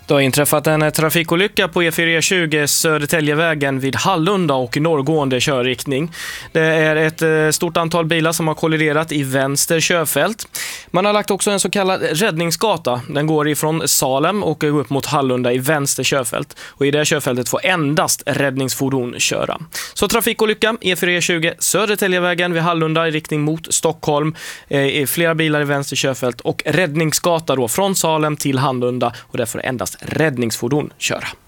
Det har inträffat en trafikolycka på E420 Södertäljevägen vid Hallunda och norrgående körriktning. Det är ett stort antal bilar som har kolliderat i vänster körfält. Man har lagt också en så kallad räddningsgata. Den går ifrån Salem och går upp mot Hallunda i vänster körfält. Och i det körfältet får endast räddningsfordon köra. Så trafikolycka E420 Södertäljevägen vid Hallunda i riktning mot Stockholm. Flera bilar i vänster körfält och räddningsgata då från Salem till Hallunda och därför endast räddningsfordon köra.